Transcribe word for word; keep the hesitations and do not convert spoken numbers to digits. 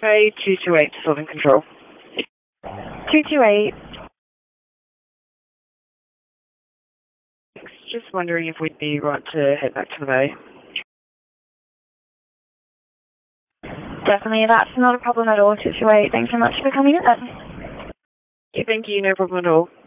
Bay two two eight, Southern Control. two two eight. Just wondering if we'd be right to head back to the Bay. Definitely, that's not a problem at all, two two eight. Thanks so much for coming in. Yeah, thank you, no problem at all.